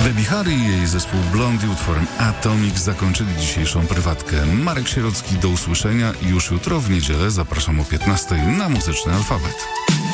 Debbie Harry i jej zespół Blondie utworem Atomic zakończyli dzisiejszą prywatkę. Marek Sierocki, do usłyszenia i już jutro w niedzielę zapraszam o 15:00 na Muzyczny Alfabet.